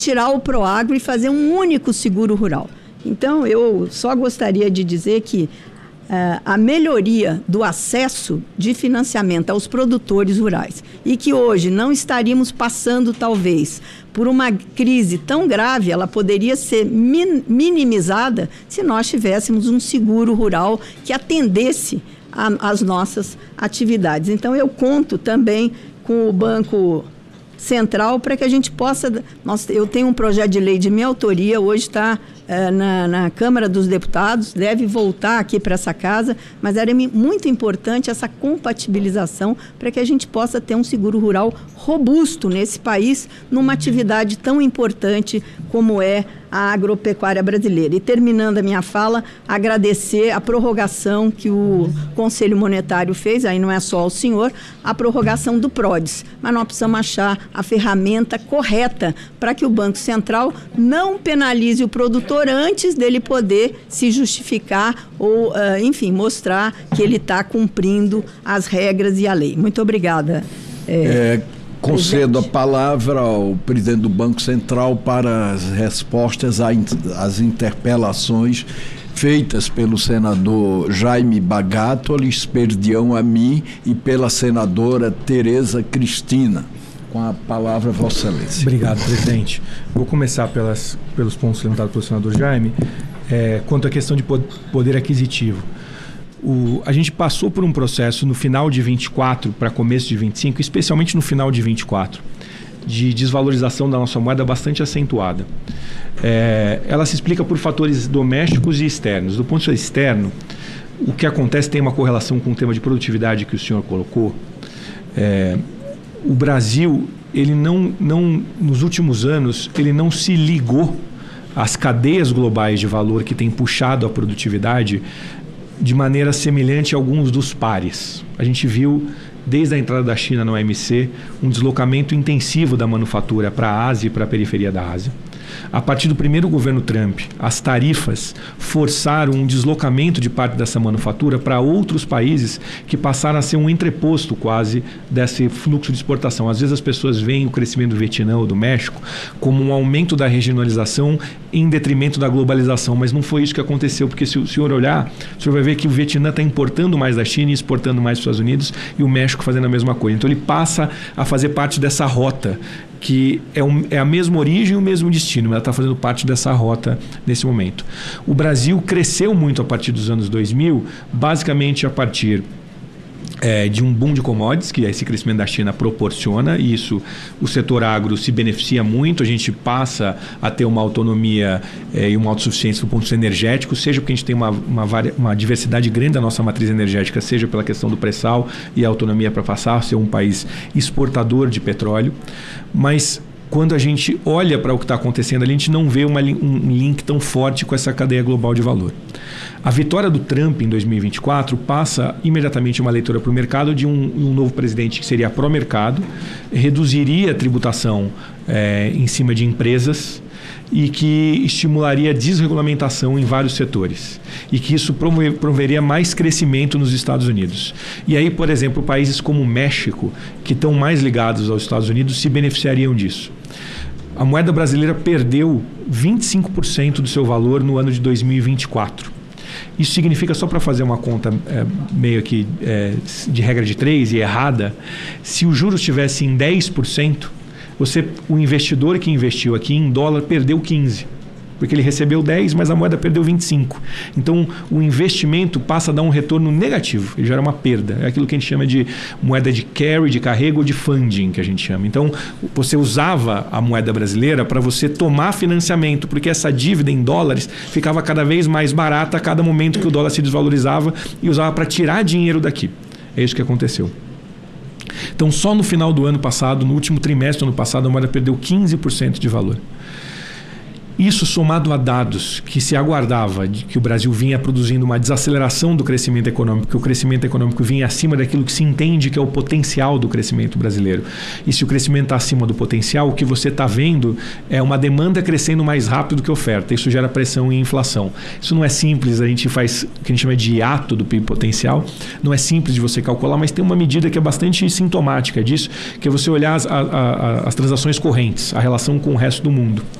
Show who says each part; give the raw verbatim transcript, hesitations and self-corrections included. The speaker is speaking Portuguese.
Speaker 1: tirar o Proagro e fazer um único seguro rural. Então, eu só gostaria de dizer que uh, a melhoria do acesso de financiamento aos produtores rurais e que hoje não estaríamos passando, talvez, por uma crise tão grave, ela poderia ser min- minimizada se nós tivéssemos um seguro rural que atendesse às nossas atividades. Então, eu conto também com o Banco Central para que a gente possa... Nós, eu tenho um projeto de lei de minha autoria, hoje está é, na, na Câmara dos Deputados, deve voltar aqui para essa casa, mas era muito importante essa compatibilização para que a gente possa ter um seguro rural robusto nesse país, numa atividade tão importante como é a agropecuária brasileira. E terminando a minha fala, agradecer a prorrogação que o Conselho Monetário fez, aí não é só o senhor, a prorrogação do PRODES, mas nós precisamos achar a ferramenta correta para que o Banco Central não penalize o produtor antes dele poder se justificar ou, uh, enfim, mostrar que ele está cumprindo as regras e a lei. Muito obrigada.
Speaker 2: É... É... Concedo a palavra ao presidente do Banco Central para as respostas às interpelações feitas pelo senador Jaime Bagatoli, Esperdião Amin, e pela senadora Tereza Cristina. Com a palavra, Vossa Excelência.
Speaker 3: Obrigado, presidente. Vou começar pelas, pelos pontos levantados pelo senador Jaime. É, quanto à questão de poder aquisitivo. O, a gente passou por um processo no final de vinte e quatro para começo de vinte e cinco, especialmente no final de vinte e quatro, de desvalorização da nossa moeda bastante acentuada. É, ela se explica por fatores domésticos e externos. Do ponto de vista externo, o que acontece tem uma correlação com o tema de produtividade que o senhor colocou. É, o Brasil, ele não, não, nos últimos anos, ele não se ligou às cadeias globais de valor que têm puxado a produtividade de maneira semelhante a alguns dos pares. A gente viu, desde a entrada da China no O M C, um deslocamento intensivo da manufatura para a Ásia e para a periferia da Ásia. A partir do primeiro governo Trump, as tarifas forçaram um deslocamento de parte dessa manufatura para outros países que passaram a ser um entreposto quase desse fluxo de exportação. Às vezes as pessoas veem o crescimento do Vietnã ou do México como um aumento da regionalização em detrimento da globalização, mas não foi isso que aconteceu, porque se o senhor olhar, o senhor vai ver que o Vietnã está importando mais da China e exportando mais para os Estados Unidos, e o México fazendo a mesma coisa. Então ele passa a fazer parte dessa rota, que é, um, é a mesma origem e o mesmo destino, mas ela está fazendo parte dessa rota nesse momento. O Brasil cresceu muito a partir dos anos dois mil, basicamente a partir é, de um boom de commodities, que esse crescimento da China proporciona, e isso o setor agro se beneficia muito, a gente passa a ter uma autonomia é, e uma autossuficiência do ponto de vista energético, seja porque a gente tem uma, uma, uma diversidade grande da nossa matriz energética, seja pela questão do pré-sal e a autonomia para passar a ser um país exportador de petróleo. Mas quando a gente olha para o que está acontecendo ali, a gente não vê uma, um link tão forte com essa cadeia global de valor. A vitória do Trump em dois mil e vinte e quatro passa imediatamente uma leitura para o mercado de um, um novo presidente que seria pró-mercado, reduziria a tributação é, em cima de empresas e que estimularia a desregulamentação em vários setores e que isso promover, promoveria mais crescimento nos Estados Unidos. E aí, por exemplo, países como o México, que estão mais ligados aos Estados Unidos, se beneficiariam disso. A moeda brasileira perdeu vinte e cinco por cento do seu valor no ano de dois mil e vinte e quatro. Isso significa, só para fazer uma conta é, meio que é, de regra de três e errada, se o juros estivesse em dez por cento, você, o investidor que investiu aqui em dólar perdeu quinze por cento. Porque ele recebeu dez, mas a moeda perdeu vinte e cinco por cento. Então, o investimento passa a dar um retorno negativo. Ele gera uma perda. É aquilo que a gente chama de moeda de carry, de carrego, ou de funding, que a gente chama. Então, você usava a moeda brasileira para você tomar financiamento, porque essa dívida em dólares ficava cada vez mais barata a cada momento que o dólar se desvalorizava e usava para tirar dinheiro daqui. É isso que aconteceu. Então, só no final do ano passado, no último trimestre do ano passado, a moeda perdeu quinze por cento de valor. Isso somado a dados que se aguardava de que o Brasil vinha produzindo uma desaceleração do crescimento econômico, que o crescimento econômico vinha acima daquilo que se entende que é o potencial do crescimento brasileiro. E se o crescimento está acima do potencial, o que você está vendo é uma demanda crescendo mais rápido que a oferta. Isso gera pressão e inflação. Isso não é simples, a gente faz o que a gente chama de hiato do P I B potencial. Não é simples de você calcular, mas tem uma medida que é bastante sintomática disso, que é você olhar as, a, a, as transações correntes, a relação com o resto do mundo.